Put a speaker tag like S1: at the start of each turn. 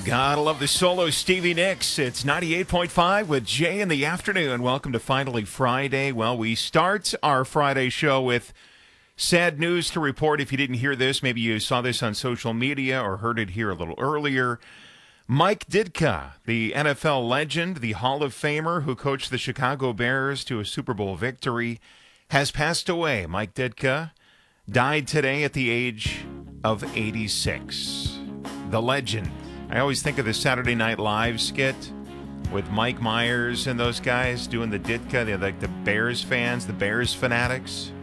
S1: Gotta love the solo Stevie Nicks. It's 98.5 with Jay in the afternoon. Welcome to Finally Friday. Well, we start our Friday show with sad news to report. If you didn't hear this, maybe you saw this on social media or heard it here a little earlier. Mike Ditka, the NFL legend, the Hall of Famer who coached the Chicago Bears to a Super Bowl victory, has passed away. Mike Ditka died today at the age of 86. The legend. I always think of the Saturday Night Live skit with Mike Myers and those guys doing the Ditka. They're like the Bears fans, the Bears fanatics.